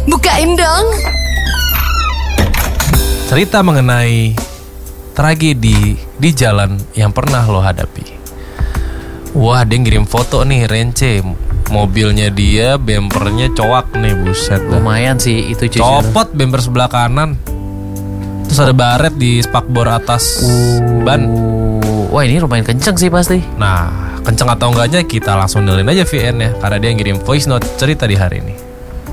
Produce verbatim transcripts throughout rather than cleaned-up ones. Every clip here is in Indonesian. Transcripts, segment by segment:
bukain dong. Cerita mengenai tragedi di jalan yang pernah lo hadapi. Wah, dia ngirim foto nih, Rence. Mobilnya dia, bempernya coak nih, buset dah. Lumayan sih itu, jujur. Copot bemper sebelah kanan. Terus ada baret di spakbor atas uh, ban. Wah, ini lumayan kenceng sih pasti. Nah, kenceng atau enggaknya kita langsung dengerin aja V N ya, karena dia ngirim voice note cerita di hari ini.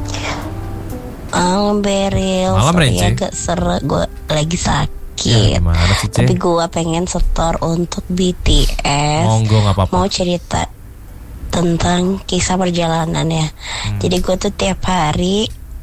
Malam Beril, Malam, sorry Rence. agak seru, gue lagi sakit. Ya, gimana sih, Ce? Tapi gue pengen setor untuk B T S. Monggo, gak apa-apa. Mau cerita tentang kisah perjalanannya. hmm. Jadi gue tuh tiap hari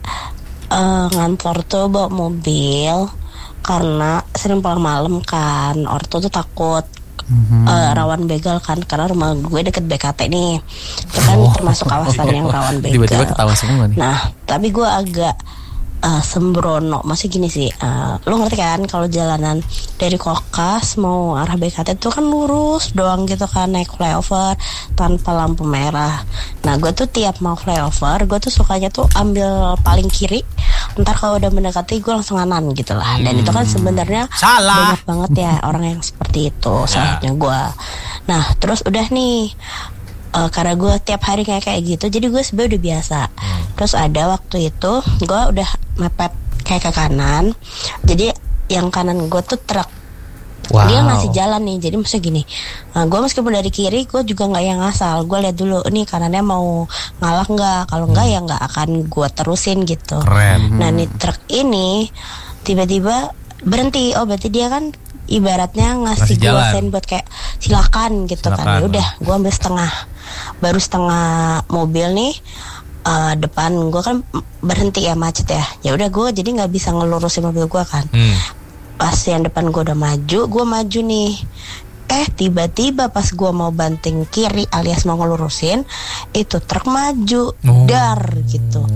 uh, ngantor tuh bawa mobil, karena sering pulang malam kan. Ortu tuh takut mm-hmm. uh, rawan begal kan, karena rumah gue deket B K T nih. Itu kan oh. termasuk kawasan yang rawan begal. Tiba-tiba ketawa semua nih. Nah, tapi gue agak uh, sembrono. Masih gini sih, uh, lo ngerti kan kalau jalanan dari Kokas mau arah B K T itu kan lurus doang gitu kan, naik flyover tanpa lampu merah. Nah, gue tuh tiap mau flyover, gue tuh sukanya tuh ambil paling kiri. Ntar kalau udah mendekati gue langsung kanan gitu lah. Dan itu kan sebenarnya banyak banget ya orang yang seperti itu. Salah satunya gue. Nah, terus udah nih, uh, karena gue tiap hari kayak kayak gitu, jadi gue sebenarnya udah biasa. Terus ada waktu itu gue udah mepet kayak ke kanan. Jadi yang kanan gue tuh truk. Wow. Dia ngasih jalan nih. Jadi maksudnya gini, uh, gue meskipun dari kiri, gue juga gak yang asal. Gue lihat dulu, ini kanannya mau ngalah gak. Kalau enggak ya gak akan gue terusin gitu. Keren. Nah nih truk ini tiba-tiba berhenti. Oh berarti dia kan ibaratnya ngasih gue sen buat kayak silakan gitu. Silakan. Kan. Ya udah, gue ambil setengah. Baru setengah mobil nih, uh, depan gue kan berhenti ya, macet ya. Ya udah, gue jadi nggak bisa ngelurusin mobil gue kan. Hmm. Pas yang depan gue udah maju, gue maju nih. Eh tiba-tiba pas gue mau banting kiri alias mau ngelurusin, itu truk maju, oh. dar gitu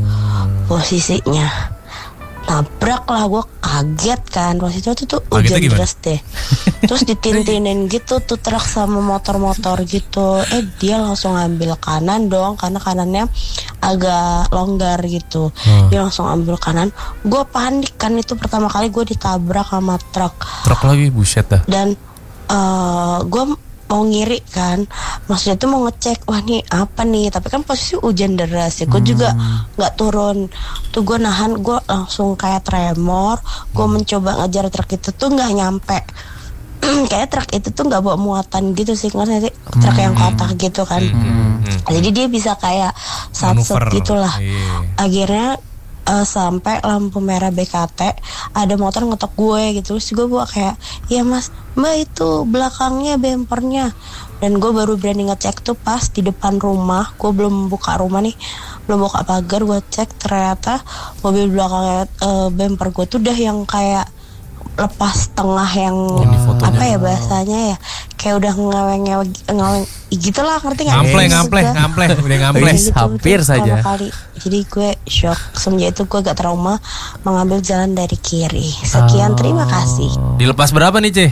posisinya. Nabrak lah, gue kaget kan. Pas itu tuh, tuh hujan deras deh. Terus ditintinin gitu tuh truk sama motor-motor gitu. Eh dia langsung ambil kanan dong, karena kanannya agak longgar gitu. hmm. Dia langsung ambil kanan. Gue panik kan, itu pertama kali gue ditabrak sama truk. Truk lagi, buset dah. Dan uh, gue mau ngiri kan, maksudnya tuh mau ngecek, wah nih apa nih, tapi kan posisi hujan deras ya, gue hmm. juga nggak turun tuh, gue nahan, gue langsung kayak tremor, gue hmm. mencoba ngejar truk itu tuh nggak nyampe. Kayak truk itu tuh nggak bawa muatan gitu sih, ngerti sih, truk yang kotak gitu kan. hmm. Jadi dia bisa kayak satset gitulah. yeah. Akhirnya Uh, sampai lampu merah B K T, ada motor ngetok gue gitu. Terus gue bawa kayak, ya mas, mbak itu belakangnya bempernya. Dan gue baru berani ngecek tuh pas di depan rumah. Gue belum buka rumah nih, belum buka pagar, gue cek ternyata mobil belakangnya uh, bemper gue tuh udah yang kayak lepas tengah yang oh, apa ya bahasanya ya, kayak udah ngaweng-ngaweng ngaweng gitulah, ngerti nggak? Ngample, ngample, ngample, udah ngample. Gitu, hampir saja. Kali. Jadi gue shock. Semenjak itu gue gak trauma mengambil jalan dari kiri. Sekian, oh. terima kasih. Dilepas berapa nih, Ce?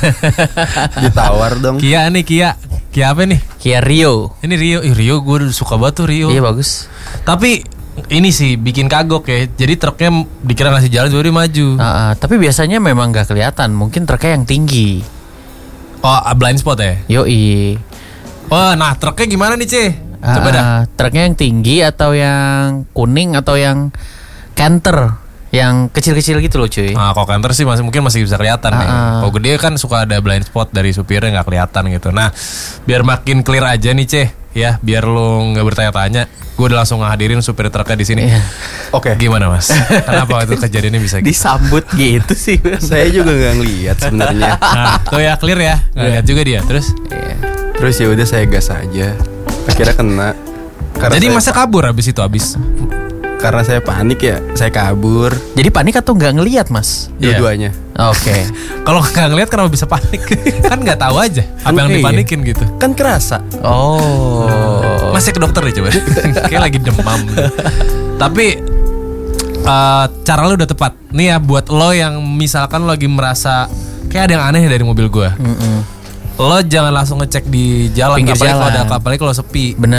Ditawar dong. Kia nih, Kia. Kia apa nih? Kia Rio. Ini Rio, Ih, Rio gue suka banget tuh Rio. Iya bagus. Tapi ini sih bikin kagok ya. Jadi truknya dikira ngasih jalan, jadi maju. Uh, uh, tapi biasanya memang gak kelihatan. Mungkin truknya yang tinggi. Oh, blind spot ya? Yoi. Oh, nah truknya gimana nih, Ce? Coba uh, dah. Truknya yang tinggi atau yang kuning atau yang canter, yang kecil-kecil gitu loh, cuy. Nah, kalau canter sih masih mungkin masih bisa kelihatan uh, nih. Kalau gede kan suka ada blind spot dari supirnya nggak kelihatan gitu. Nah, biar makin clear aja nih, Ce. Ya, biar lo nggak bertanya-tanya, gue udah langsung ngehadirin supir truknya di sini. Yeah. Oke. Okay. Gimana mas? Kenapa itu kejadiannya bisa gitu? Disambut gitu sih. Saya juga nggak ngelihat sebenarnya. Nah, tuh ya clear ya, nggak lihat juga dia. Terus? Yeah. Terus ya udah saya gas aja. Akhirnya kena. Karena jadi masa kabur abis itu abis? Karena saya panik ya, saya kabur. Jadi panik atau nggak ngelihat mas? Dua-duanya. Yeah. Oke. Okay. Kalau nggak ngelihat kenapa bisa panik? Kan nggak tahu aja apa yang dipanikin gitu. Kan kerasa. Oh. Masih ke dokter deh coba. Kayak lagi demam. Tapi uh, cara lo udah tepat. Nih ya buat lo yang misalkan lo lagi merasa kayak ada yang aneh dari mobil gue. Mm-mm. Lo jangan langsung ngecek di jalan, pinggir apalagi jalan. kalau ada apalagi kalau sepi. Bener.